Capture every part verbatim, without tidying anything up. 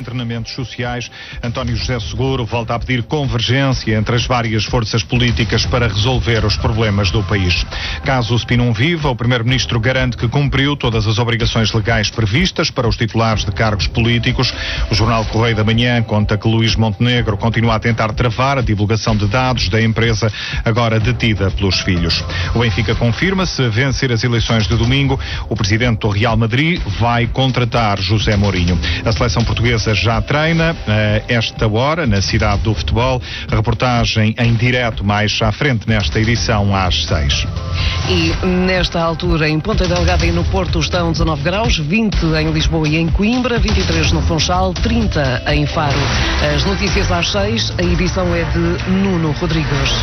Internamentos sociais, António José Seguro volta a pedir convergência entre as várias forças políticas para resolver os problemas do país. Caso o S P I não viva, o Primeiro-Ministro garante que cumpriu todas as obrigações legais previstas para os titulares de cargos políticos. O jornal Correio da Manhã conta que Luís Montenegro continua a tentar travar a divulgação de dados da empresa agora detida pelos filhos. O Benfica confirma, se vencer as eleições de domingo, o presidente do Real Madrid vai contratar José Mourinho. A seleção portuguesa já treina a esta hora na cidade do futebol. A reportagem em direto mais à frente nesta edição às seis. E nesta altura em Ponta Delgada e no Porto estão dezanove graus, vinte em Lisboa e em Coimbra, vinte e três no Funchal, trinta em Faro. As notícias às seis, a edição é de Nuno Rodrigues.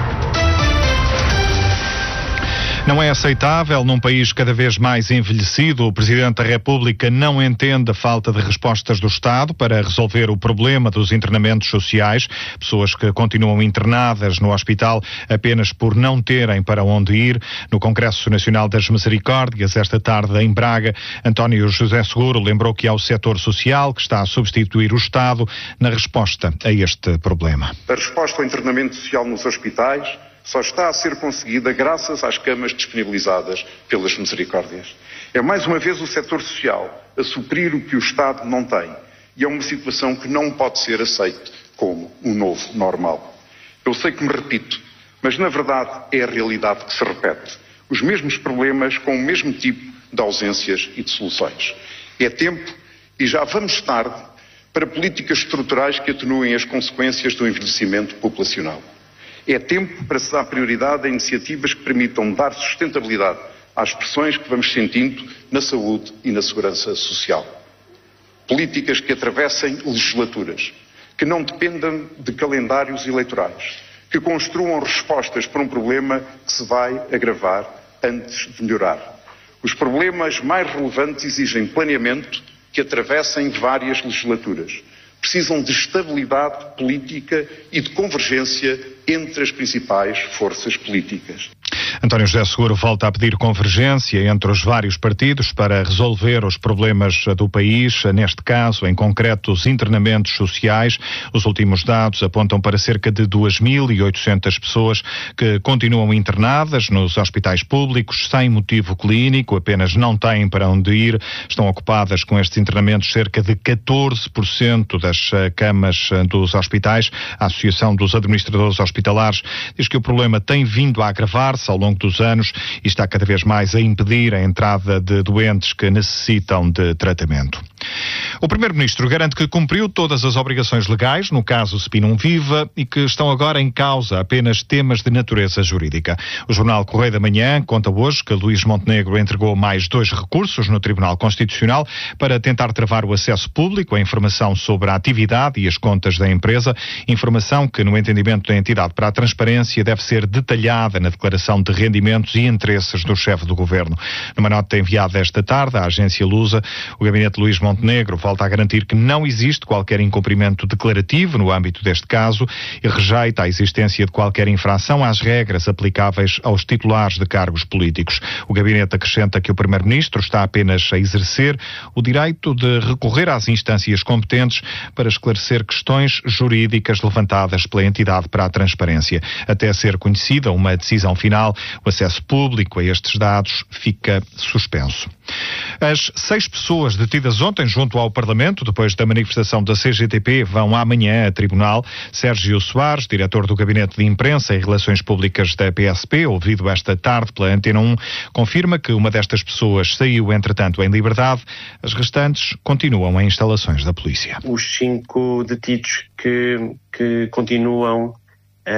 Não é aceitável, num país cada vez mais envelhecido, o Presidente da República não entende a falta de respostas do Estado para resolver o problema dos internamentos sociais, pessoas que continuam internadas no hospital apenas por não terem para onde ir. No Congresso Nacional das Misericórdias, esta tarde em Braga, António José Seguro lembrou que há o setor social que está a substituir o Estado na resposta a este problema. A resposta ao internamento social nos hospitais só está a ser conseguida graças às camas disponibilizadas pelas misericórdias. É mais uma vez o setor social a suprir o que o Estado não tem. E é uma situação que não pode ser aceita como um novo normal. Eu sei que me repito, mas na verdade é a realidade que se repete. Os mesmos problemas com o mesmo tipo de ausências e de soluções. É tempo, e já vamos tarde, para políticas estruturais que atenuem as consequências do envelhecimento populacional. É tempo para se dar prioridade a iniciativas que permitam dar sustentabilidade às pressões que vamos sentindo na saúde e na segurança social. Políticas que atravessem legislaturas, que não dependam de calendários eleitorais, que construam respostas para um problema que se vai agravar antes de melhorar. Os problemas mais relevantes exigem planeamento que atravessem várias legislaturas. Precisam de estabilidade política e de convergência entre as principais forças políticas. António José Seguro volta a pedir convergência entre os vários partidos para resolver os problemas do país, neste caso, em concreto, os internamentos sociais. Os últimos dados apontam para cerca de duas mil e oitocentas pessoas que continuam internadas nos hospitais públicos, sem motivo clínico, apenas não têm para onde ir. Estão ocupadas com estes internamentos cerca de catorze por cento das camas dos hospitais. A Associação dos Administradores Hospitalares diz que o problema tem vindo a agravar-se ao longo dos anos e está cada vez mais a impedir a entrada de doentes que necessitam de tratamento. O Primeiro-Ministro garante que cumpriu todas as obrigações legais, no caso S P I não viva, e que estão agora em causa apenas temas de natureza jurídica. O jornal Correio da Manhã conta hoje que Luís Montenegro entregou mais dois recursos no Tribunal Constitucional para tentar travar o acesso público à informação sobre a atividade e as contas da empresa, informação que, no entendimento da entidade para a transparência, deve ser detalhada na declaração de rendimentos e interesses do chefe do Governo. Numa nota enviada esta tarde à agência Lusa, o gabinete de Luís Montenegro volta a garantir que não existe qualquer incumprimento declarativo no âmbito deste caso e rejeita a existência de qualquer infração às regras aplicáveis aos titulares de cargos políticos. O gabinete acrescenta que o Primeiro-Ministro está apenas a exercer o direito de recorrer às instâncias competentes para esclarecer questões jurídicas levantadas pela entidade para a transparência. Até ser conhecida uma decisão final, o acesso público a estes dados fica suspenso. As seis pessoas detidas ontem junto ao Parlamento, depois da manifestação da C G T P, vão amanhã a tribunal. Sérgio Soares, diretor do Gabinete de Imprensa e Relações Públicas da P S P, ouvido esta tarde pela Antena um, confirma que uma destas pessoas saiu, entretanto, em liberdade. As restantes continuam em instalações da polícia. Os cinco detidos que, que continuam uh,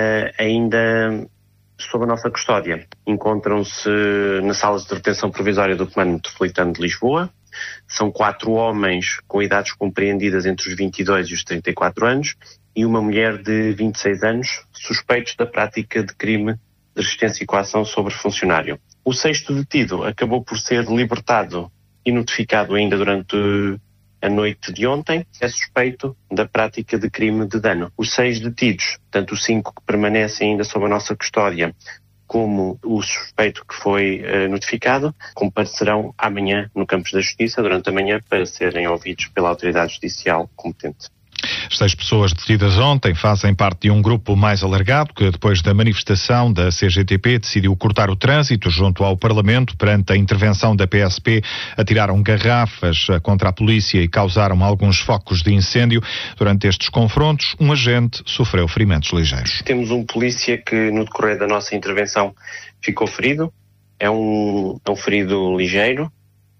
ainda sob a nossa custódia encontram-se nas salas de retenção provisória do Comando Metropolitano de Lisboa. São quatro homens com idades compreendidas entre os vinte e dois e os trinta e quatro anos e uma mulher de vinte e seis anos, suspeitos da prática de crime de resistência e coação sobre funcionário. O sexto detido acabou por ser libertado e notificado ainda durante a noite de ontem, é suspeito da prática de crime de dano. Os seis detidos, tanto os cinco que permanecem ainda sob a nossa custódia, como o suspeito que foi uh, notificado comparecerão amanhã no Campos da Justiça, durante a manhã, para serem ouvidos pela autoridade judicial competente. As seis pessoas detidas ontem fazem parte de um grupo mais alargado que, depois da manifestação da C G T P, decidiu cortar o trânsito junto ao Parlamento perante a intervenção da P S P. Atiraram garrafas contra a polícia e causaram alguns focos de incêndio. Durante estes confrontos, um agente sofreu ferimentos ligeiros. Temos um polícia que, no decorrer da nossa intervenção, ficou ferido. É um, é um ferido ligeiro,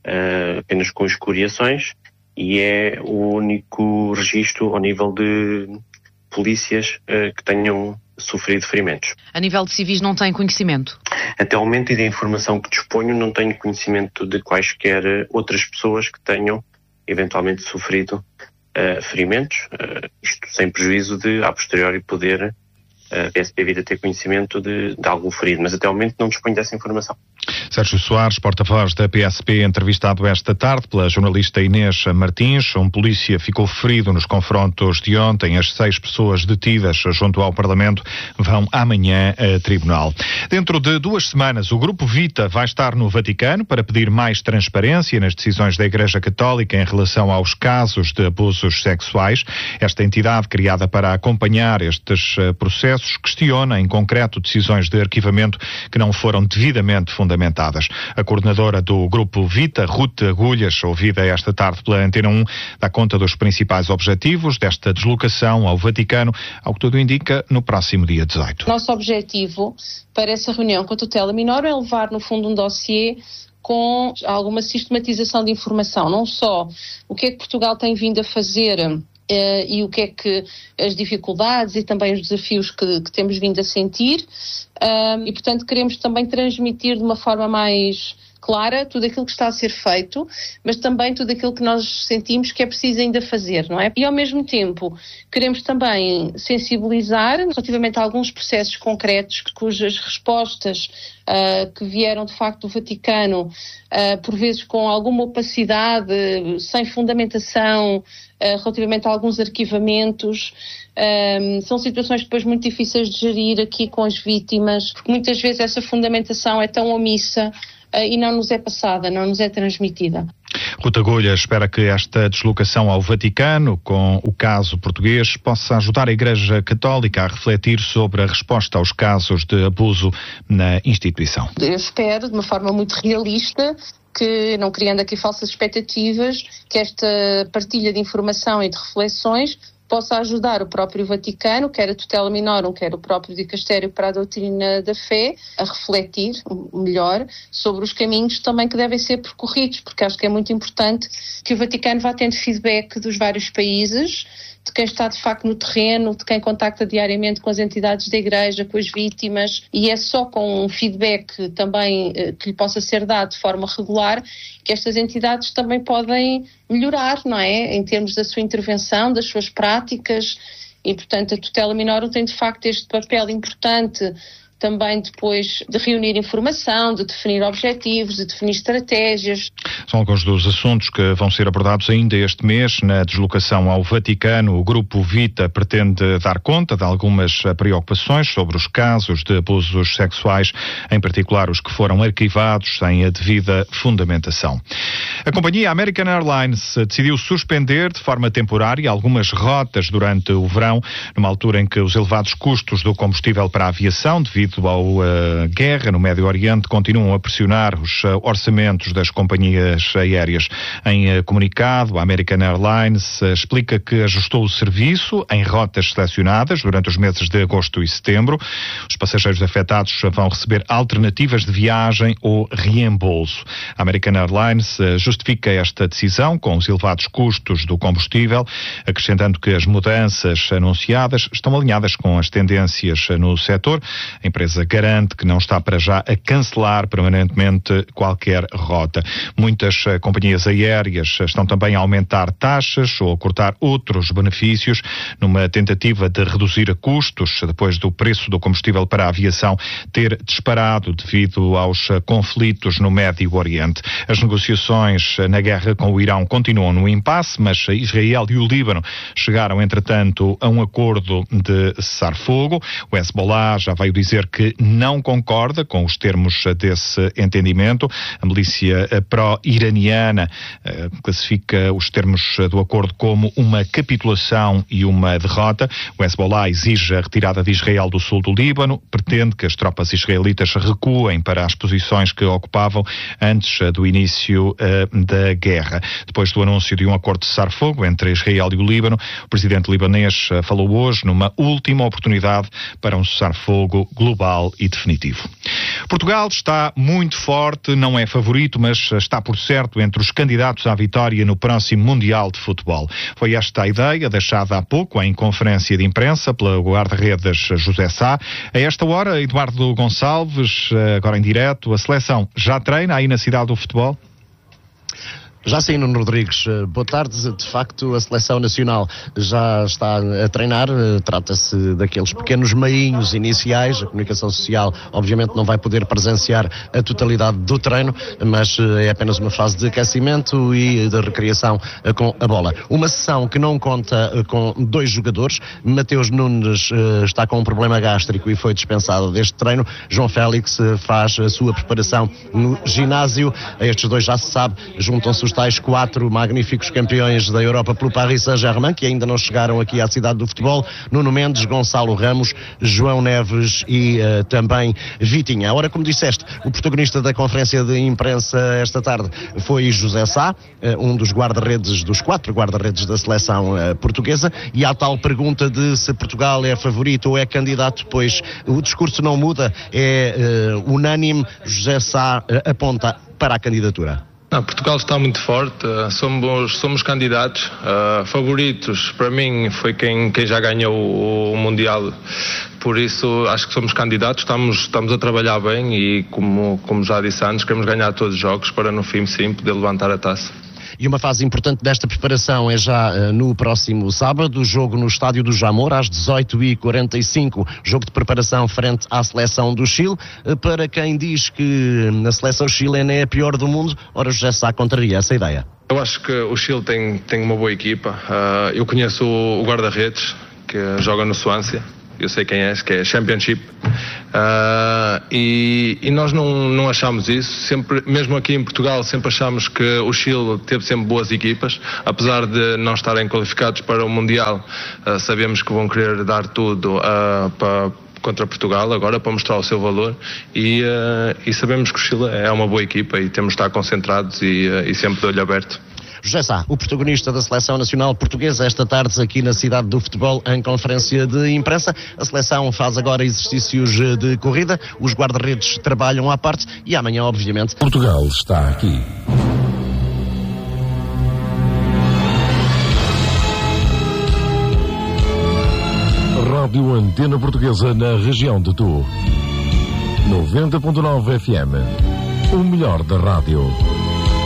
uh, apenas com escoriações. E é o único registro ao nível de polícias uh, que tenham sofrido ferimentos. A nível de civis não tem conhecimento? Até ao momento, e da informação que disponho, não tenho conhecimento de quaisquer outras pessoas que tenham eventualmente sofrido uh, ferimentos, uh, isto sem prejuízo de, a posteriori, poder a P S P vir a ter conhecimento de, de algum ferido, mas até ao momento não disponho dessa informação. Sérgio Soares, porta-voz da P S P, entrevistado esta tarde pela jornalista Inês Martins. Um polícia ficou ferido nos confrontos de ontem. As seis pessoas detidas junto ao Parlamento vão amanhã a tribunal. Dentro de duas semanas, o Grupo Vita vai estar no Vaticano para pedir mais transparência nas decisões da Igreja Católica em relação aos casos de abusos sexuais. Esta entidade, criada para acompanhar estes processos, questiona em concreto decisões de arquivamento que não foram devidamente fundamentadas. A coordenadora do Grupo Vita, Ruth Agulhas, ouvida esta tarde pela Antena um, dá conta dos principais objetivos desta deslocação ao Vaticano, ao que tudo indica, no próximo dia dezoito. Nosso objetivo para essa reunião com a tutela menor é levar, no fundo, um dossiê com alguma sistematização de informação, não só o que é que Portugal tem vindo a fazer Uh, e o que é que as dificuldades e também os desafios que, que temos vindo a sentir uh, e, portanto, queremos também transmitir de uma forma mais clara tudo aquilo que está a ser feito, mas também tudo aquilo que nós sentimos que é preciso ainda fazer, não é? E, ao mesmo tempo, queremos também sensibilizar relativamente a alguns processos concretos cujas respostas Uh, que vieram de facto do Vaticano, uh, por vezes com alguma opacidade, sem fundamentação, uh, relativamente a alguns arquivamentos. Um, são situações depois muito difíceis de gerir aqui com as vítimas, porque muitas vezes essa fundamentação é tão omissa uh, e não nos é passada, não nos é transmitida. Ruth Agulhas espera que esta deslocação ao Vaticano, com o caso português, possa ajudar a Igreja Católica a refletir sobre a resposta aos casos de abuso na instituição. Eu espero, de uma forma muito realista, que, não criando aqui falsas expectativas, que esta partilha de informação e de reflexões possa ajudar o próprio Vaticano, quer a tutela minorum, quer o próprio Dicastério para a Doutrina da Fé, a refletir melhor sobre os caminhos também que devem ser percorridos, porque acho que é muito importante que o Vaticano vá tendo feedback dos vários países, de quem está de facto no terreno, de quem contacta diariamente com as entidades da Igreja, com as vítimas, e é só com um feedback também eh, que lhe possa ser dado de forma regular que estas entidades também podem melhorar, não é? Em termos da sua intervenção, das suas práticas, e portanto a tutela minorum tem de facto este papel importante também depois de reunir informação, de definir objetivos, de definir estratégias. São alguns dos assuntos que vão ser abordados ainda este mês na deslocação ao Vaticano. O Grupo Vita pretende dar conta de algumas preocupações sobre os casos de abusos sexuais, em particular os que foram arquivados sem a devida fundamentação. A companhia American Airlines decidiu suspender de forma temporária algumas rotas durante o verão, numa altura em que os elevados custos do combustível para a aviação, devido à uh, guerra no Médio Oriente, continuam a pressionar os uh, orçamentos das companhias aéreas. Em uh, comunicado, a American Airlines uh, explica que ajustou o serviço em rotas selecionadas durante os meses de agosto e setembro. Os passageiros afetados vão receber alternativas de viagem ou reembolso. A American Airlines uh, justifica esta decisão com os elevados custos do combustível, acrescentando que as mudanças anunciadas estão alinhadas com as tendências no setor. A empresa garante que não está para já a cancelar permanentemente qualquer rota. Muitas uh, companhias aéreas estão também a aumentar taxas ou a cortar outros benefícios numa tentativa de reduzir custos depois do preço do combustível para a aviação ter disparado devido aos uh, conflitos no Médio Oriente. As negociações uh, na guerra com o Irão continuam no impasse, mas Israel e o Líbano chegaram, entretanto, a um acordo de cessar-fogo. O Hezbollah já veio dizer dizer que não concorda com os termos desse entendimento. A milícia pró-iraniana classifica os termos do acordo como uma capitulação e uma derrota. O Hezbollah exige a retirada de Israel do sul do Líbano, pretende que as tropas israelitas recuem para as posições que ocupavam antes do início uh, da guerra. Depois do anúncio de um acordo de cessar-fogo entre Israel e o Líbano, o presidente libanês uh, falou hoje numa última oportunidade para um cessar-fogo global e definitivo. Portugal está muito forte, não é favorito, mas está por certo entre os candidatos à vitória no próximo Mundial de Futebol. Foi esta a ideia deixada há pouco em conferência de imprensa pela guarda-redes José Sá. A esta hora, Eduardo Gonçalves, agora em direto, a seleção já treina aí na cidade do futebol? Já sim, Nuno Rodrigues. Boa tarde. De facto, a Seleção Nacional já está a treinar. Trata-se daqueles pequenos meinhos iniciais. A comunicação social, obviamente, não vai poder presenciar a totalidade do treino, mas é apenas uma fase de aquecimento e de recriação com a bola. Uma sessão que não conta com dois jogadores. Mateus Nunes está com um problema gástrico e foi dispensado deste treino. João Félix faz a sua preparação no ginásio. A estes dois já se sabe, juntam-se os tais quatro magníficos campeões da Europa pelo Paris Saint-Germain, que ainda não chegaram aqui à cidade do futebol: Nuno Mendes, Gonçalo Ramos, João Neves e uh, também Vitinha. Ora, como disseste, o protagonista da conferência de imprensa esta tarde foi José Sá, uh, um dos guarda-redes, dos quatro guarda-redes da seleção uh, portuguesa, e há tal pergunta de se Portugal é favorito ou é candidato, pois o discurso não muda, é uh, unânime. José Sá uh, aponta para a candidatura. Não, Portugal está muito forte, somos, somos candidatos, uh, favoritos para mim foi quem, quem já ganhou o, o Mundial, por isso acho que somos candidatos, estamos, estamos a trabalhar bem e como, como já disse antes, queremos ganhar todos os jogos para no fim sim poder levantar a taça. E uma fase importante desta preparação é já uh, no próximo sábado, jogo no Estádio do Jamor, às dezoito e quarenta e cinco, jogo de preparação frente à seleção do Chile. Uh, para quem diz que a seleção chilena é a pior do mundo, ora, José Sá contraria essa ideia. Eu acho que o Chile tem, tem uma boa equipa. Uh, eu conheço o, o guarda-redes, que joga no Swansea. Eu sei quem é, que é Championship, uh, e, e nós não, não achamos isso, sempre, mesmo aqui em Portugal sempre achamos que o Chile teve sempre boas equipas, apesar de não estarem qualificados para o Mundial, uh, sabemos que vão querer dar tudo uh, para, contra Portugal agora para mostrar o seu valor e, uh, e sabemos que o Chile é uma boa equipa e temos de estar concentrados e, uh, e sempre de olho aberto. José Sá, o protagonista da Seleção Nacional Portuguesa, esta tarde aqui na cidade do futebol em conferência de imprensa. A seleção faz agora exercícios de corrida, os guarda-redes trabalham à parte e amanhã, obviamente, Portugal está aqui. Rádio Antena Portuguesa na região de Tu. noventa ponto nove F M. O melhor da rádio.